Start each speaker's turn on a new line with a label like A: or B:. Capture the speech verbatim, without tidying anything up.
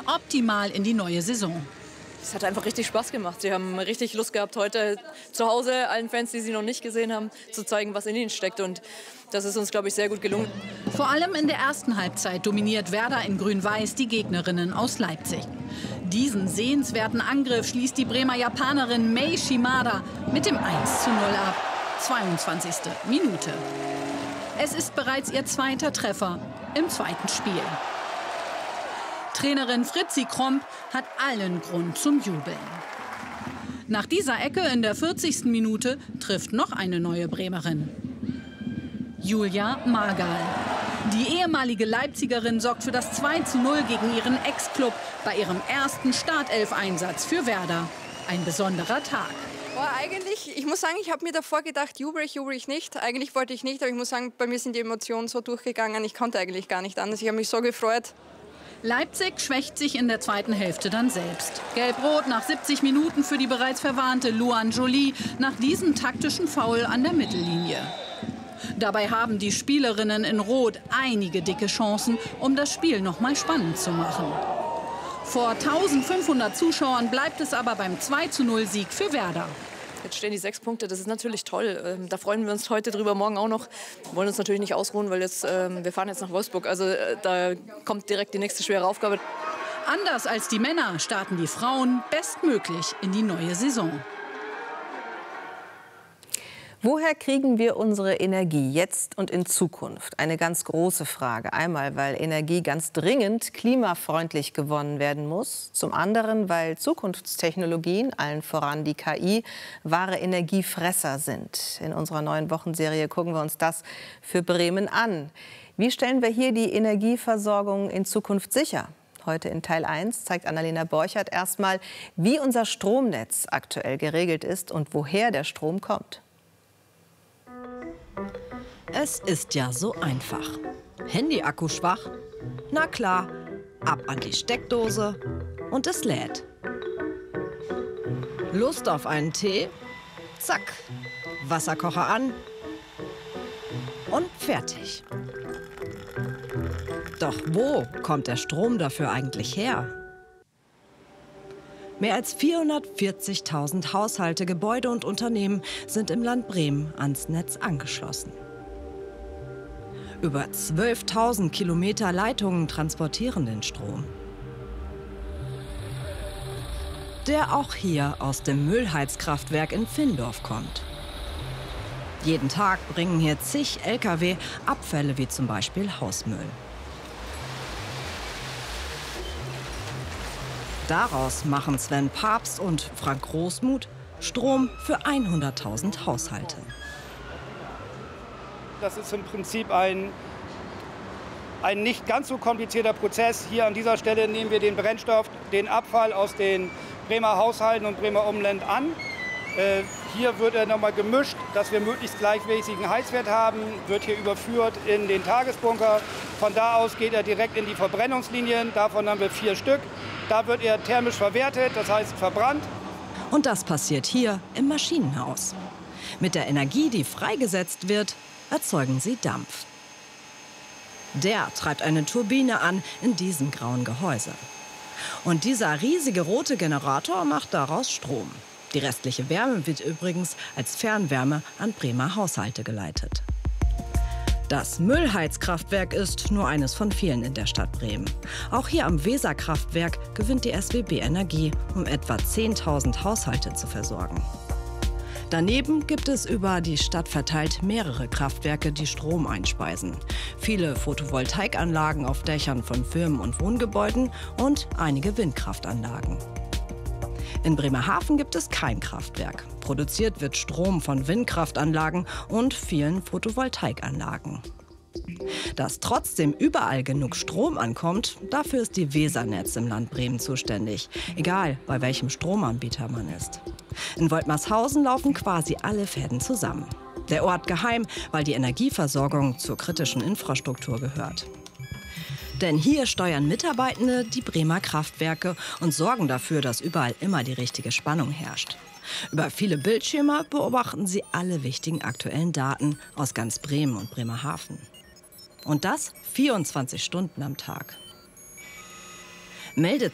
A: optimal in die neue Saison.
B: Es hat einfach richtig Spaß gemacht. Sie haben richtig Lust gehabt, heute zu Hause allen Fans, die sie noch nicht gesehen haben, zu zeigen, was in ihnen steckt. Und das ist uns, glaube ich, sehr gut gelungen.
A: Vor allem in der ersten Halbzeit dominiert Werder in Grün-Weiß die Gegnerinnen aus Leipzig. Diesen sehenswerten Angriff schließt die Bremer Japanerin Mei Shimada mit dem eins zu null ab. zweiundzwanzigste Minute. Es ist bereits ihr zweiter Treffer im zweiten Spiel. Trainerin Fritzi Kromp hat allen Grund zum Jubeln. Nach dieser Ecke in der vierzigsten Minute trifft noch eine neue Bremerin. Julia Margal. Die ehemalige Leipzigerin sorgt für das zwei zu null gegen ihren Ex-Club bei ihrem ersten Startelf-Einsatz für Werder. Ein besonderer Tag.
C: Boah, eigentlich, ich muss sagen, ich habe mir davor gedacht, jubel ich, jubel ich nicht. Eigentlich wollte ich nicht, aber ich muss sagen, bei mir sind die Emotionen so durchgegangen, ich konnte eigentlich gar nicht anders. Ich habe mich so gefreut.
A: Leipzig schwächt sich in der zweiten Hälfte dann selbst. Gelb-Rot nach siebzig Minuten für die bereits verwarnte Luan Jolie nach diesem taktischen Foul an der Mittellinie. Dabei haben die Spielerinnen in Rot einige dicke Chancen, um das Spiel noch mal spannend zu machen. Vor eintausendfünfhundert Zuschauern bleibt es aber beim zwei zu null Sieg für Werder.
B: Jetzt stehen die sechs Punkte, das ist natürlich toll. Da freuen wir uns heute drüber, morgen auch noch. Wir wollen uns natürlich nicht ausruhen, weil jetzt, wir fahren jetzt nach Wolfsburg. Also da kommt direkt die nächste schwere Aufgabe.
A: Anders als die Männer starten die Frauen bestmöglich in die neue Saison.
D: Woher kriegen wir unsere Energie jetzt und in Zukunft? Eine ganz große Frage. Einmal, weil Energie ganz dringend klimafreundlich gewonnen werden muss. Zum anderen, weil Zukunftstechnologien, allen voran die K I, wahre Energiefresser sind. In unserer neuen Wochenserie gucken wir uns das für Bremen an. Wie stellen wir hier die Energieversorgung in Zukunft sicher? Heute in Teil eins zeigt Annalena Borchert erstmal, wie unser Stromnetz aktuell geregelt ist und woher der Strom kommt.
E: Es ist ja so einfach. Handy-Akku schwach? Na klar, ab an die Steckdose und es lädt. Lust auf einen Tee? Zack, Wasserkocher an und fertig. Doch wo kommt der Strom dafür eigentlich her? Mehr als vierhundertvierzigtausend Haushalte, Gebäude und Unternehmen sind im Land Bremen ans Netz angeschlossen. Über zwölftausend Kilometer Leitungen transportieren den Strom, der auch hier aus dem Müllheizkraftwerk in Findorf kommt. Jeden Tag bringen hier zig L K W Abfälle wie zum Beispiel Hausmüll. Daraus machen Sven Papst und Frank Großmuth Strom für hunderttausend Haushalte.
F: Das ist im Prinzip ein, ein nicht ganz so komplizierter Prozess. Hier an dieser Stelle nehmen wir den Brennstoff, den Abfall aus den Bremer Haushalten und Bremer Umland an. Äh, hier wird er nochmal gemischt, dass wir möglichst gleichmäßigen Heizwert haben, wird hier überführt in den Tagesbunker. Von da aus geht er direkt in die Verbrennungslinien, davon haben wir vier Stück. Da wird er thermisch verwertet, das heißt verbrannt.
E: Und das passiert hier im Maschinenhaus. Mit der Energie, die freigesetzt wird, erzeugen sie Dampf. Der treibt eine Turbine an in diesem grauen Gehäuse. Und dieser riesige rote Generator macht daraus Strom. Die restliche Wärme wird übrigens als Fernwärme an Bremer Haushalte geleitet. Das Müllheizkraftwerk ist nur eines von vielen in der Stadt Bremen. Auch hier am Weserkraftwerk gewinnt die S W B Energie, um etwa zehntausend Haushalte zu versorgen. Daneben gibt es über die Stadt verteilt mehrere Kraftwerke, die Strom einspeisen. Viele Photovoltaikanlagen auf Dächern von Firmen und Wohngebäuden und einige Windkraftanlagen. In Bremerhaven gibt es kein Kraftwerk. Produziert wird Strom von Windkraftanlagen und vielen Photovoltaikanlagen. Dass trotzdem überall genug Strom ankommt, dafür ist die Wesernetz im Land Bremen zuständig. Egal, bei welchem Stromanbieter man ist. In Woltmarshausen laufen quasi alle Fäden zusammen. Der Ort geheim, weil die Energieversorgung zur kritischen Infrastruktur gehört. Denn hier steuern Mitarbeitende die Bremer Kraftwerke und sorgen dafür, dass überall immer die richtige Spannung herrscht. Über viele Bildschirme beobachten sie alle wichtigen aktuellen Daten aus ganz Bremen und Bremerhaven. Und das vierundzwanzig Stunden am Tag. Meldet